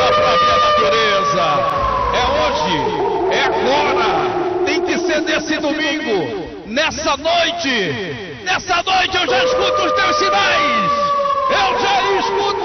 da própria natureza. É hoje, é agora, tem que ser nesse domingo, nessa noite eu já escuto os teus sinais, eu já escuto